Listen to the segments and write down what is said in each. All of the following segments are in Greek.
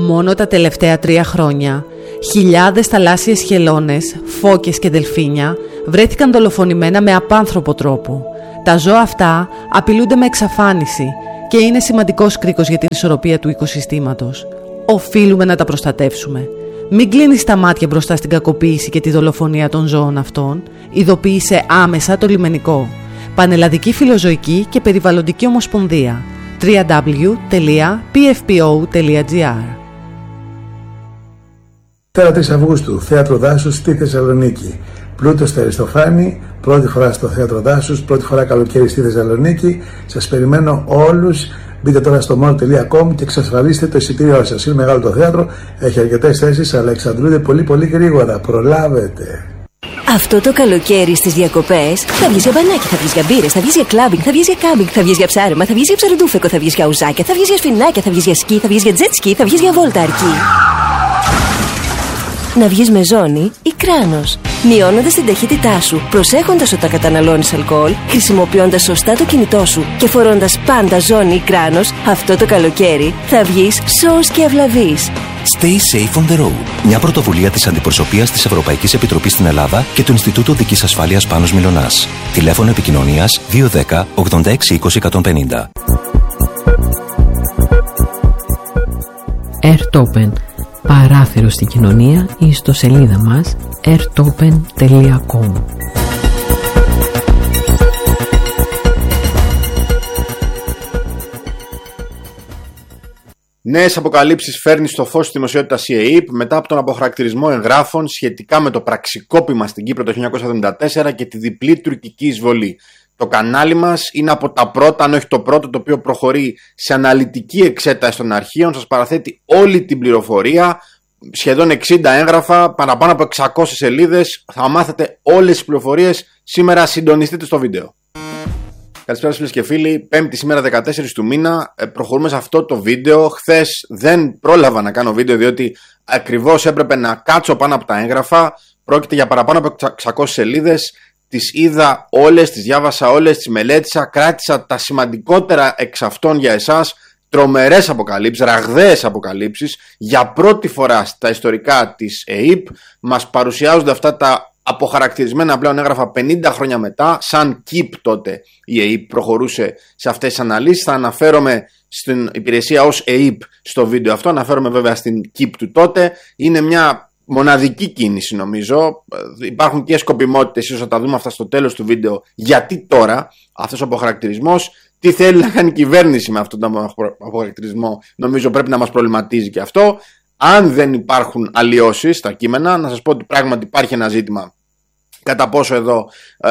Μόνο τα τελευταία 3 χρόνια, χιλιάδες θαλάσσιες χελώνες, φώκες και δελφίνια βρέθηκαν δολοφονημένα με απάνθρωπο τρόπο. Τα ζώα αυτά απειλούνται με εξαφάνιση και είναι σημαντικός κρίκος για την ισορροπία του οικοσυστήματος. Οφείλουμε να τα προστατεύσουμε. Μην κλείνεις τα μάτια μπροστά στην κακοποίηση και τη δολοφονία των ζώων αυτών. Ειδοποίησε άμεσα το λιμενικό. Πανελλαδική Φιλοζωική και Περιβαλλοντική Ομοσπονδία. www.pfpo.gr. Τέρα 3 Αυγούστου, Θέατρο Δάσους στη Θεσσαλονίκη. Πλούτος στα Αριστοφάνη, πρώτη φορά στο Θέατρο Δάσους, πρώτη φορά καλοκαίρι στη Θεσσαλονίκη. Σας περιμένω όλους. Μπείτε τώρα στο mall.com και εξασφαλίστε το εισιτήριό σας. Είναι μεγάλο το θέατρο, έχει αρκετές θέσεις, αλλά εξαντλούνται πολύ γρήγορα. Προλάβετε. Αυτό το καλοκαίρι στις διακοπές θα βγεις για μπανάκι, θα βγεις για μπύρες, θα βγεις για κλάμπινγκ, θα βγεις για κάμπινγκ, θα βγεις για ψάρεμα, θα βγεις για ψαροντούφεκο, θα βγεις για ουζάκια, θα βγεις για σφινάκια, θα βγεις για σκι, θα βγεις για τζετ σκι, θα βγεις για βόλτα αρκή. Να βγεις με ζώνη ή κράνος, μειώνοντας την ταχύτητά σου, προσέχοντας όταν καταναλώνεις αλκοόλ, χρησιμοποιώντας σωστά το κινητό σου και φορώντας πάντα ζώνη ή κράνος, αυτό το καλοκαίρι θα βγεις σώος και ευλαβής. Stay safe on the road. Μια πρωτοβουλία της Αντιπροσωπείας της Ευρωπαϊκής Επιτροπής στην Ελλάδα και του Ινστιτούτου Οδικής Ασφάλειας Πάνος Μιλωνάς. Τηλέφωνο επικοινωνίας 210 86 20 150. Airtopen. Παράθυρο στην κοινωνία ή στο σελίδα μας airtopen.com. Νέες αποκαλύψεις φέρνει στο φως της δημοσιότητας η ΕΕΠ μετά από τον αποχαρακτηρισμό εγγράφων σχετικά με το πραξικόπημα στην Κύπρο το 1974 και τη διπλή τουρκική εισβολή. Το κανάλι μας είναι από τα πρώτα, αν όχι το πρώτο, το οποίο προχωρεί σε αναλυτική εξέταση των αρχείων. Σας παραθέτει όλη την πληροφορία, σχεδόν 60 έγγραφα, παραπάνω από 600 σελίδες. Θα μάθετε όλες τις πληροφορίες. Σήμερα συντονιστείτε στο βίντεο. Καλησπέρα φίλες και φίλοι, Πέμπτη σήμερα 14 του μήνα, προχωρούμε σε αυτό το βίντεο. Χθες δεν πρόλαβα να κάνω βίντεο διότι ακριβώς έπρεπε να κάτσω πάνω από τα έγγραφα. Πρόκειται για παραπάνω από 600 σελίδες. Τις είδα όλες, τις διάβασα όλες, τις μελέτησα, κράτησα τα σημαντικότερα εξ αυτών για εσάς. Τρομερές αποκαλύψεις, ραγδαίες αποκαλύψεις. Για πρώτη φορά στα ιστορικά της ΕΕΠ μας παρουσιάζονται αυτά τα αποχαρακτηρισμένα πλέον έγγραφα 50 χρόνια μετά. Σαν ΚΙΠ τότε η ΕΕΠ προχωρούσε σε αυτές τις αναλύσεις. Θα αναφέρομαι στην υπηρεσία ως ΕΕΠ στο βίντεο αυτό. Αναφέρομαι βέβαια στην ΚΙΠ του τότε. Είναι μια μοναδική κίνηση νομίζω. Υπάρχουν και σκοπιμότητες, ίσως θα τα δούμε αυτά στο τέλος του βίντεο. Γιατί τώρα αυτός ο αποχαρακτηρισμός, τι θέλει να κάνει η κυβέρνηση με αυτόν τον αποχαρακτηρισμό, νομίζω πρέπει να μας προβληματίζει και αυτό. Αν δεν υπάρχουν αλλοιώσεις στα κείμενα, να σας πω ότι πράγματι υπάρχει ένα ζήτημα κατά πόσο εδώ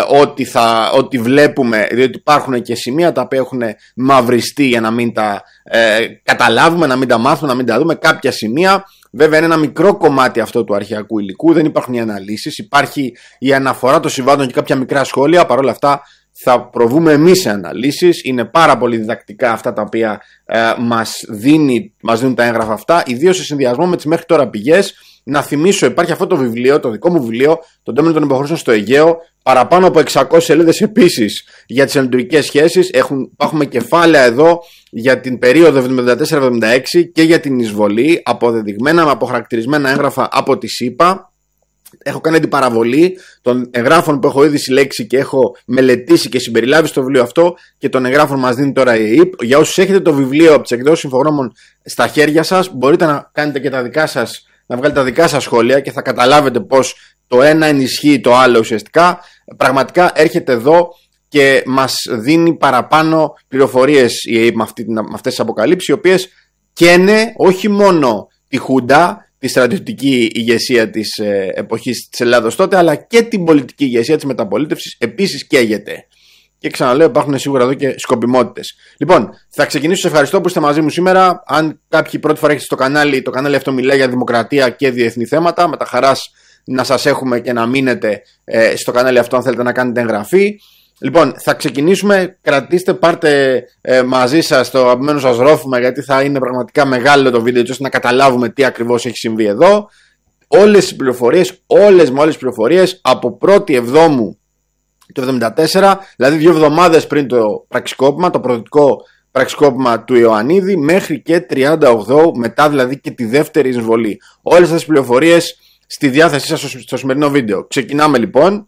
ό,τι βλέπουμε, διότι υπάρχουν και σημεία τα οποία έχουν μαυριστεί για να μην τα καταλάβουμε, να μην τα μάθουμε, να μην τα δούμε. Κάποια σημεία, βέβαια είναι ένα μικρό κομμάτι αυτό του αρχαιακού υλικού, δεν υπάρχουν οι αναλύσεις, υπάρχει η αναφορά των συμβάντων και κάποια μικρά σχόλια. Παρ' όλα αυτά θα προβούμε εμείς σε αναλύσεις. Είναι πάρα πολύ διδακτικά αυτά τα οποία μας δίνουν τα έγγραφα αυτά, ιδίως σε συνδυασμό με τις μέχρι τώρα πηγές. Να θυμίσω, υπάρχει αυτό το βιβλίο, το δικό μου βιβλίο, το Ντόμινο των Υποχωρήσεων στο Αιγαίο, παραπάνω από 600 σελίδες επίσης για τις ελληνοτουρκικές σχέσεις. Έχουμε κεφάλαια εδώ για την περίοδο 74-76 και για την εισβολή, αποδεδειγμένα με αποχαρακτηρισμένα έγγραφα από τη ΣΥΠΑ. Έχω κάνει την παραβολή των εγγράφων που έχω ήδη συλλέξει και έχω μελετήσει και συμπεριλάβει στο βιβλίο αυτό και των εγγράφων μας δίνει τώρα η ΕΕΠ. Για όσους έχετε το βιβλίο από τις εκδόσεις Infogromon στα χέρια σας, μπορείτε να κάνετε και τα δικά σας, να βγάλετε τα δικά σας σχόλια και θα καταλάβετε πως το ένα ενισχύει το άλλο ουσιαστικά. Πραγματικά έρχεται εδώ και μας δίνει παραπάνω πληροφορίες η ΕΕΠ με αυτές τις αποκαλύψεις, οι οποίες καίνε όχι μόνο τη Χούντα, τη στρατιωτική ηγεσία της εποχής της Ελλάδος τότε, αλλά και την πολιτική ηγεσία της μεταπολίτευσης επίσης καίγεται. Και ξαναλέω, υπάρχουν σίγουρα εδώ και σκοπιμότητες. Λοιπόν, θα ξεκινήσω. Σε ευχαριστώ που είστε μαζί μου σήμερα. Αν κάποιοι πρώτη φορά έχετε στο κανάλι, το κανάλι αυτό μιλάει για δημοκρατία και διεθνή θέματα. Με τα χαράς να σας έχουμε και να μείνετε στο κανάλι αυτό αν θέλετε να κάνετε εγγραφή. Λοιπόν, θα ξεκινήσουμε. Κρατήστε, πάρτε μαζί σας το αγαπημένο σας ρόφημα, γιατί θα είναι πραγματικά μεγάλο το βίντεο, ώστε να καταλάβουμε τι ακριβώς έχει συμβεί εδώ. Όλες οι πληροφορίες, όλες τις πληροφορίες από 1η Εβδόμου του 1974, δηλαδή 2 εβδομάδες πριν το πραξικόπημα, το προοδευτικό πραξικόπημα του Ιωαννίδη μέχρι και 38 μετά, δηλαδή και τη δεύτερη εισβολή. Όλες αυτές τις πληροφορίες στη διάθεσή σας στο σημερινό βίντεο. Ξεκινάμε λοιπόν.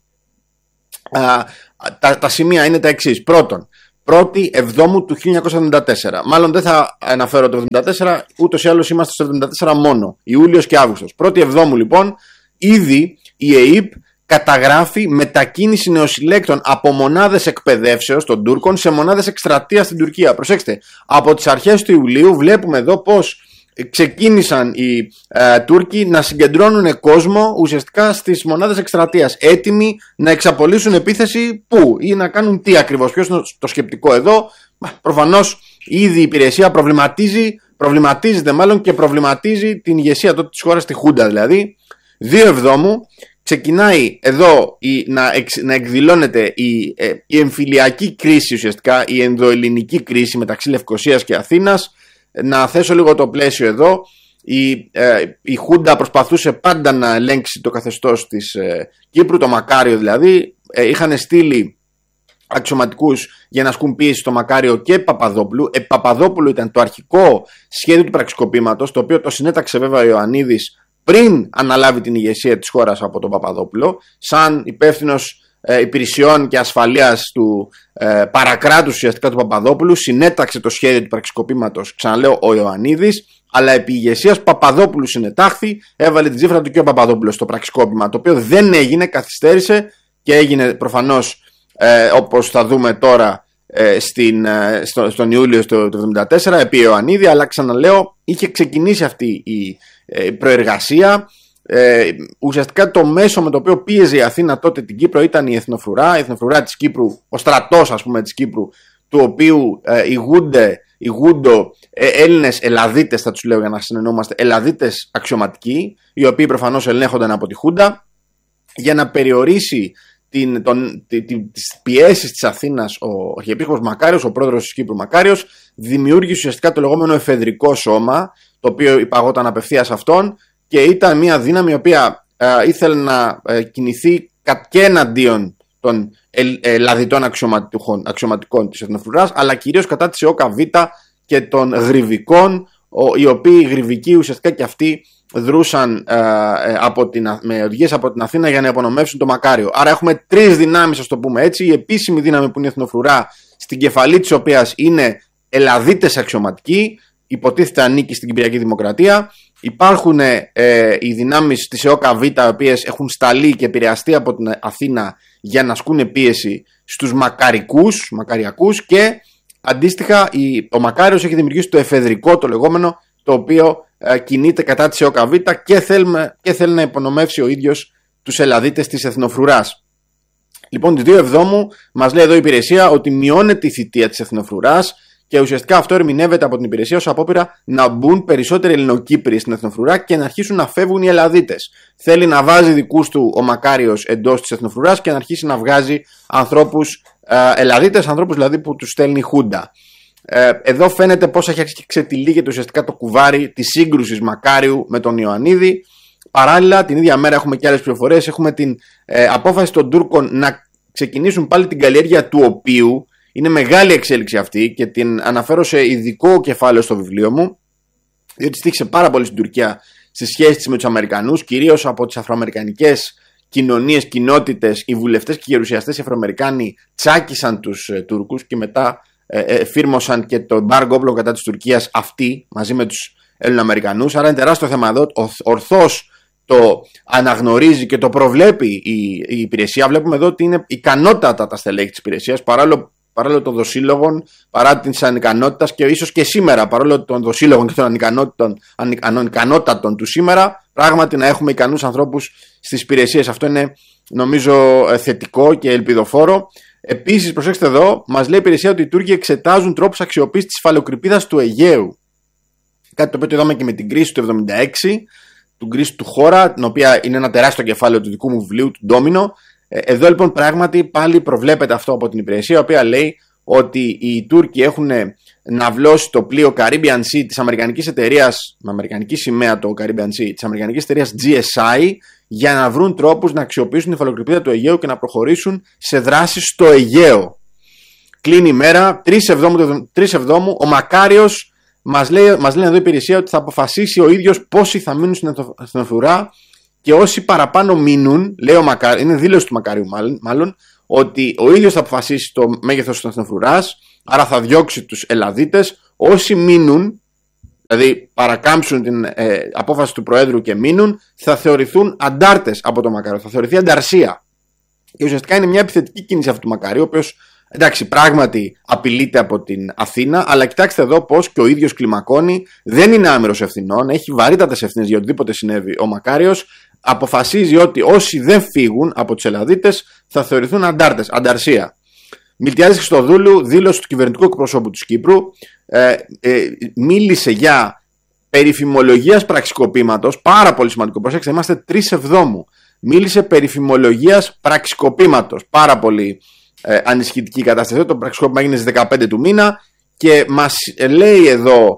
Τα σημεία είναι τα εξής. Πρώτον, 1η Εβδόμου του 1974. Μάλλον δεν θα αναφέρω το 1974, ούτως ή άλλως είμαστε στο 1974 μόνο. Ιούλιος και Αύγουστος. 1η Εβδόμου λοιπόν, ήδη η ΕΕΠ καταγράφει μετακίνηση νεοσυλλέκτων από μονάδες εκπαιδεύσεως των Τούρκων σε μονάδες εκστρατείας στην Τουρκία. Προσέξτε, από τις αρχές του Ιουλίου βλέπουμε εδώ πως ξεκίνησαν οι Τούρκοι να συγκεντρώνουν κόσμο ουσιαστικά στις μονάδες εκστρατείας, έτοιμοι να εξαπολύσουν επίθεση πού ή να κάνουν τι ακριβώς. Ποιος είναι το σκεπτικό εδώ? Προφανώς ήδη η υπηρεσία προβληματίζεται μάλλον και προβληματίζει την ηγεσία τότε της χώρας, τη Χούντα δηλαδή. 2 Εβδόμου ξεκινάει εδώ να εκδηλώνεται η εμφυλιακή κρίση, ουσιαστικά η ενδοελληνική κρίση μεταξύ Λευκωσίας και Αθήνας. Να θέσω λίγο το πλαίσιο εδώ. Η Χούντα προσπαθούσε πάντα να ελέγξει το καθεστώς της Κύπρου, το Μακάριο δηλαδή. Είχαν στείλει αξιωματικούς για να ασκούν πίεση στο Μακάριο και Παπαδόπουλου. Παπαδόπουλου ήταν το αρχικό σχέδιο του πραξικοπήματος, το οποίο το συνέταξε βέβαια ο Ιωαννίδης πριν αναλάβει την ηγεσία της χώρας από τον Παπαδόπουλο, σαν υπεύθυνος υπηρεσιών και ασφαλείας του παρακράτους ουσιαστικά του Παπαδόπουλου. Συνέταξε το σχέδιο του πραξικοπήματος, ξαναλέω, ο Ιωαννίδης, αλλά επί ηγεσίας Παπαδόπουλου συνετάχθη, έβαλε την τσίφρα του και ο Παπαδόπουλος στο πραξικόπημα, το οποίο δεν έγινε, καθυστέρησε και έγινε προφανώς όπως θα δούμε τώρα στον Ιούλιο του 1974 επί Ιωαννίδη, αλλά ξαναλέω είχε ξεκινήσει αυτή η προεργασία. Ουσιαστικά το μέσο με το οποίο πίεζε η Αθήνα τότε την Κύπρο ήταν η εθνοφρουρά της Κύπρου, ο στρατός ας πούμε της Κύπρου, του οποίου ηγούντο Έλληνες Ελλαδίτες, θα τους λέω για να συνεννοούμαστε, Ελλαδίτες αξιωματικοί, οι οποίοι προφανώς ελέγχονταν από τη Χούντα, για να περιορίσει τις πιέσεις της Αθήνας. Ο Αρχιεπίσκοπος Μακάριος, ο πρόεδρος της Κύπρου Μακάριος, δημιούργησε ουσιαστικά το λεγόμενο εφεδρικό σώμα, το οποίο υπαγόταν απευθείας αυτόν και ήταν μια δύναμη η οποία ήθελε να κινηθεί και εναντίον των Ελλαδιτών αξιωματικών της Εθνοφρουράς, αλλά κυρίως κατά της ΕΟΚΑ Β και των γρυβικών, οι οποίοι γρυβικοί ουσιαστικά και αυτοί δρούσαν με οδηγίες από την Αθήνα για να υπονομεύσουν το Μακάριο. Άρα έχουμε τρεις δυνάμεις, ας το πούμε έτσι. Η επίσημη δύναμη που είναι η Εθνοφρουρά, στην κεφαλή της οποίας είναι Ελλαδίτες αξιωματικοί, υποτίθεται ανήκει στην Κυπριακή Δημοκρατία. Υπάρχουν οι δυνάμεις της ΕΟΚΑ Β, οι οποίες έχουν σταλεί και επηρεαστεί από την Αθήνα για να ασκούν πίεση στους μακαριακούς, και αντίστοιχα ο Μακάριος έχει δημιουργήσει το εφεδρικό, το λεγόμενο, το οποίο κινείται κατά της ΕΟΚΑ Β και θέλει να υπονομεύσει ο ίδιος τους Ελλαδίτες της Εθνοφρουράς. Λοιπόν, τις 2 Εβδόμου μας λέει εδώ η υπηρεσία ότι μειώνεται η θητεία της Εθνοφρουράς και ουσιαστικά αυτό ερμηνεύεται από την υπηρεσία ως απόπειρα να μπουν περισσότεροι Ελληνοκύπριοι στην Εθνοφρουρά και να αρχίσουν να φεύγουν οι Ελλαδίτες. Θέλει να βάζει δικούς του ο Μακάριος εντός της Εθνοφρουράς και να αρχίσει να βγάζει ανθρώπους Ελλαδίτες, ανθρώπους δηλαδή που τους στέλνει η Χούντα. Εδώ φαίνεται πως έχει αρχίσει και ξετυλίγεται ουσιαστικά το κουβάρι της σύγκρουσης Μακάριου με τον Ιωαννίδη. Παράλληλα, την ίδια μέρα έχουμε και άλλες πληροφορίες. Έχουμε την απόφαση των Τούρκων να ξεκινήσουν πάλι την καλλιέργεια του οπίου. Είναι μεγάλη εξέλιξη αυτή και την αναφέρω σε ειδικό κεφάλαιο στο βιβλίο μου, διότι στήχησε πάρα πολύ στην Τουρκία στις σχέσεις της με τους Αμερικανούς, κυρίως από τις αφροαμερικανικές κοινωνίες, κοινότητες. Οι βουλευτές και οι γερουσιαστές οι Αφροαμερικάνοι τσάκισαν τους Τούρκους και μετά φύρμωσαν και το εμπάργκο όπλων κατά της Τουρκίας αυτοί μαζί με τους Ελληνοαμερικανούς. Άρα είναι τεράστιο θέμα εδώ. Ορθώς το αναγνωρίζει και το προβλέπει η υπηρεσία. Βλέπουμε εδώ ότι είναι ικανότατα τα στελέχη της υπηρεσίας, παρόλο των δοσύλλογων, παρά την ανικανότητα, και ίσως και σήμερα, παρόλο των δοσύλλογων και των ανικανότατων του σήμερα, πράγματι να έχουμε ικανούς ανθρώπους στις υπηρεσίες. Αυτό είναι νομίζω θετικό και ελπιδοφόρο. Επίσης, προσέξτε εδώ, μας λέει η υπηρεσία ότι οι Τούρκοι εξετάζουν τρόπους αξιοποίησης της υφαλοκρηπίδας του Αιγαίου. Κάτι το οποίο το είδαμε και με την κρίση του 1976, την κρίση του Χώρα, την οποία είναι ένα τεράστιο κεφάλαιο του δικού μου βιβλίου, του Ντόμινο. Εδώ λοιπόν πράγματι πάλι προβλέπεται αυτό από την υπηρεσία, η οποία λέει ότι οι Τούρκοι έχουν ναυλώσει το πλοίο Caribbean Sea της αμερικανικής εταιρείας, με αμερικανική σημαία το Caribbean Sea, της αμερικανικής εταιρείας GSI, για να βρουν τρόπους να αξιοποιήσουν την υφαλοκρηπίδα του Αιγαίου και να προχωρήσουν σε δράσεις στο Αιγαίο. Κλείνει η μέρα, 3 Εβδόμου, ο Μακάριος μας λέει εδώ η υπηρεσία ότι θα αποφασίσει ο ίδιος πόσοι θα μείνουν στην εθνοφρουρά και όσοι παραπάνω μείνουν, λέει ο Μακάριος, είναι δήλωση του Μακάριου μάλλον, ότι ο ίδιος θα αποφασίσει το μέγεθος της εθνοφρουράς, άρα θα διώξει τους Ελλαδίτες, όσοι μείνουν, δηλαδή παρακάμψουν την απόφαση του Προέδρου και μείνουν, θα θεωρηθούν αντάρτες από το Μακάριο, θα θεωρηθεί ανταρσία. Και ουσιαστικά είναι μια επιθετική κίνηση αυτού του Μακάριου, ο οποίος, εντάξει, πράγματι απειλείται από την Αθήνα, αλλά κοιτάξτε εδώ πως και ο ίδιος κλιμακώνει, δεν είναι άμυρος ευθυνών, έχει βαρύτατες ευθύνες για οτιδήποτε συνέβη ο Μακάριος, αποφασίζει ότι όσοι δεν φύγουν από τους Ελλαδίτες θα θεωρηθούν αντάρτες, ανταρσία. Μιλτιάδης Χριστοδούλου, δήλωση του κυβερνητικού εκπροσώπου της Κύπρου, μίλησε για περιφημολογίας πραξικοπήματος, πάρα πολύ σημαντικό, προσέξτε, είμαστε 3 Εβδόμου. Μίλησε περί φημολογίας πραξικοπήματος. Πάρα πολύ ανισχυτική κατάσταση. Το πραξικόπημα έγινε στις 15 του μήνα και μας λέει εδώ,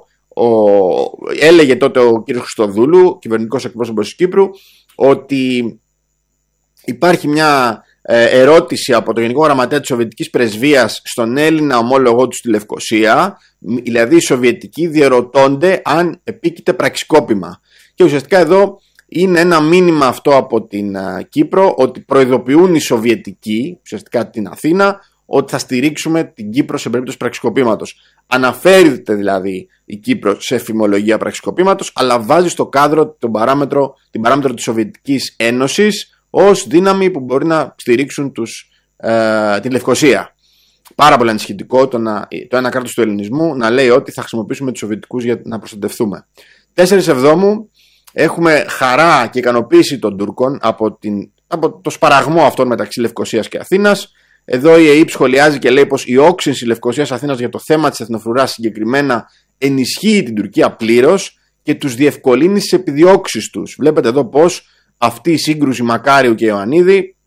έλεγε τότε ο κ. Χριστοδούλου, κυβερνητικός εκπρόσωπος της Κύπρου, ότι υπάρχει μια ερώτηση από το Γενικό Γραμματέα της Σοβιετικής Πρεσβείας στον Έλληνα ομόλογό του στη Λευκοσία, δηλαδή οι Σοβιετικοί διερωτώνται αν επίκειται πραξικόπημα. Και ουσιαστικά εδώ είναι ένα μήνυμα αυτό από την Κύπρο, ότι προειδοποιούν οι Σοβιετικοί, ουσιαστικά την Αθήνα, ότι θα στηρίξουμε την Κύπρο σε περίπτωση πραξικοπήματος. Αναφέρεται δηλαδή η Κύπρο σε φημολογία πραξικοπήματος, αλλά βάζει στο κάδρο την παράμετρο της Σοβιετικής Ένωσης ως δύναμη που μπορεί να στηρίξουν την Λευκοσία. Πάρα πολύ ανησυχητικό το ένα κράτος του ελληνισμού να λέει ότι θα χρησιμοποιήσουμε τους Σοβιετικούς για να προστατευτούμε. 4 Εβδόμου έχουμε χαρά και ικανοποίηση των Τούρκων από το σπαραγμό αυτών μεταξύ Λευκοσίας και Αθήνας. Εδώ η ΕΕΠ σχολιάζει και λέει πως η όξυνση Λευκοσίας-Αθήνας για το θέμα της εθνοφρουράς συγκεκριμένα ενισχύει την Τουρκία πλήρως και τους διευκολύνει στις επιδιώξεις τους. Βλέπετε εδώ πως αυτή η σύγκρουση Μακάριου και Ιωαννίδη,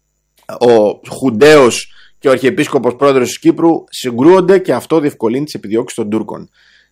ο Χουντέος και ο Αρχιεπίσκοπος Πρόεδρος της Κύπρου συγκρούονται και αυτό διευκολύνει τις επιδιώξεις των Τούρκων.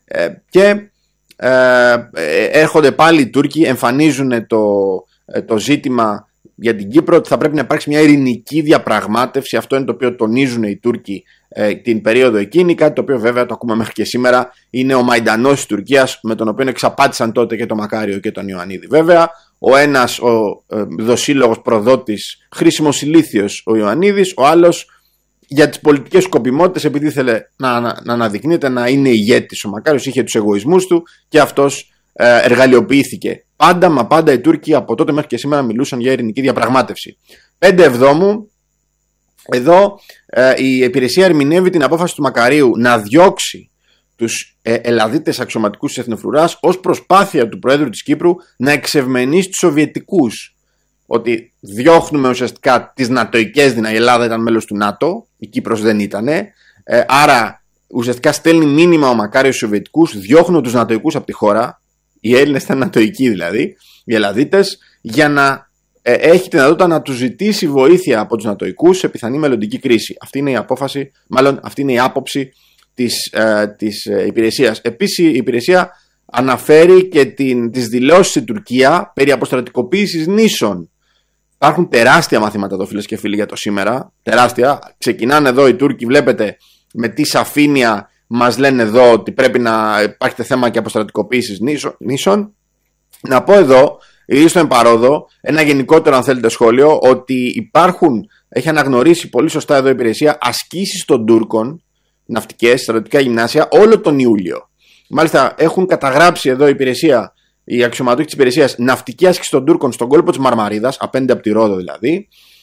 Έρχονται πάλι οι Τούρκοι, εμφανίζουν το ζήτημα για την Κύπρο ότι θα πρέπει να υπάρξει μια ειρηνική διαπραγμάτευση. Αυτό είναι το οποίο τονίζουν οι Τούρκοι την περίοδο εκείνη, κάτι το οποίο βέβαια το ακούμε μέχρι και σήμερα, είναι ο Μαϊντανός της Τουρκίας, με τον οποίο εξαπάτησαν τότε και τον Μακάριο και τον Ιωαννίδη. Βέβαια, ο ένας ο δοσύλλογος προδότης, χρήσιμος ηλίθιος ο Ιωαννίδης, ο άλλος για τις πολιτικές σκοπιμότητες, επειδή ήθελε να αναδεικνύεται να είναι ηγέτης. Ο Μακάριος είχε τους εγωισμούς του και αυτός εργαλειοποιήθηκε. Πάντα οι Τούρκοι από τότε μέχρι και σήμερα μιλούσαν για ειρηνική διαπραγμάτευση. 5 Εβδόμου, εδώ η υπηρεσία ερμηνεύει την απόφαση του Μακαρίου να διώξει τους Ελλαδίτες αξιωματικούς της εθνοφρουράς ως προσπάθεια του Προέδρου της Κύπρου να εξευμενήσει τους Σοβιετικούς. Ότι διώχνουμε ουσιαστικά τις νατοικές δυνάμεις. Η Ελλάδα ήταν μέλος του ΝΑΤΟ, η Κύπρος δεν ήτανε. Άρα ουσιαστικά στέλνει μήνυμα ο Μακάριος στους Σοβιετικούς, διώχνουν τους νατοικούς από τη χώρα. Οι Έλληνες ήταν νατοικοί δηλαδή, οι Ελλαδίτες, για να έχει τη δυνατότητα να τους ζητήσει βοήθεια από τους νατοικούς σε πιθανή μελλοντική κρίση. Αυτή είναι η απόφαση, μάλλον αυτή είναι η άποψη της υπηρεσίας. Επίσης η υπηρεσία αναφέρει και τις δηλώσεις στην Τουρκία περί αποστρατικοποίησης νήσων. Υπάρχουν τεράστια μαθήματα εδώ, φίλες και φίλοι, για το σήμερα. Τεράστια. Ξεκινάνε εδώ οι Τούρκοι, βλέπετε με τι σαφήνεια μας λένε εδώ ότι πρέπει να υπάρχει θέμα και αποστρατικοποίησης νήσων. Να πω εδώ, ή στον εμπαρόδο, ένα γενικότερο αν θέλετε σχόλιο, ότι έχει αναγνωρίσει πολύ σωστά εδώ η υπηρεσία ασκήσεις των Τούρκων, ναυτικές, στρατιωτικά γυμνάσια, όλο τον Ιούλιο. Μάλιστα έχουν καταγράψει εδώ η αξιωματούχοι της υπηρεσίας ναυτική άσκηση των Τούρκων στον κόλπο της Μαρμαρίδας, απέναντι από τη Ρόδο δηλαδή,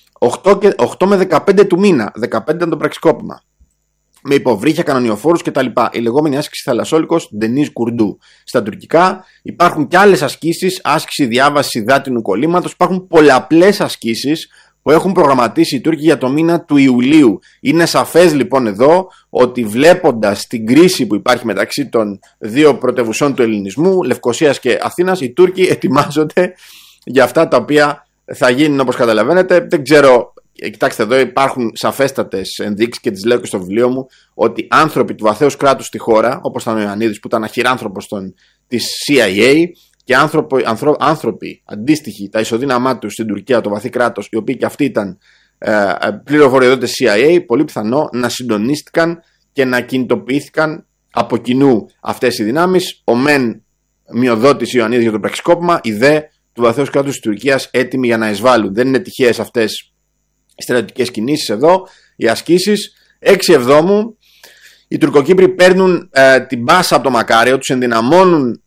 8 με 15 του μήνα. 15 ήταν το πραξικόπημα. Με υποβρύχια, κανονιοφόρους κτλ. Η λεγόμενη άσκηση θαλασσόλικος Ντενίζ Κουρντού. Στα τουρκικά υπάρχουν και άλλες ασκήσεις, άσκηση διάβασης υδάτινου κολλήματος. Υπάρχουν πολλαπλές ασκήσεις που έχουν προγραμματίσει οι Τούρκοι για το μήνα του Ιουλίου. Είναι σαφές λοιπόν εδώ ότι βλέποντας την κρίση που υπάρχει μεταξύ των δύο πρωτευουσών του ελληνισμού, Λευκοσίας και Αθήνας, οι Τούρκοι ετοιμάζονται για αυτά τα οποία θα γίνουν, όπως καταλαβαίνετε. Δεν ξέρω, κοιτάξτε εδώ υπάρχουν σαφέστατες ενδείξεις και τις λέω και στο βιβλίο μου, ότι άνθρωποι του βαθέως κράτους στη χώρα, όπως ήταν ο Ιωαννίδης που ήταν αχυράνθρωπος της CIA, και άνθρωποι αντίστοιχοι, τα ισοδύναμά τους στην Τουρκία, το βαθύ κράτος, οι οποίοι και αυτοί ήταν πληροφοριοδότες CIA, πολύ πιθανό να συντονίστηκαν και να κινητοποιήθηκαν από κοινού αυτές οι δυνάμεις. Ο μεν μειοδότης Ιωαννίδης για το πραξικόπημα, η δε του βαθέως κράτους της Τουρκίας έτοιμοι για να εισβάλλουν. Δεν είναι τυχαίες αυτές οι στρατιωτικές κινήσεις εδώ, οι ασκήσεις. 6 Εβδόμου οι Τουρκοκύπροι παίρνουν την μπάσα από το Μακάριο, τους ενδυναμώνουν